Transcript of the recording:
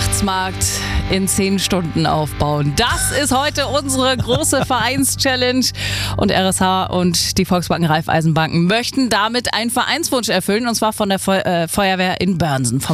Weihnachtsmarkt in 10 Stunden aufbauen. Das ist heute unsere große Vereinschallenge. Und RSH und die Volksbanken Raiffeisenbanken möchten damit einen Vereinswunsch erfüllen. Und zwar von der Feuerwehr in Börnsen.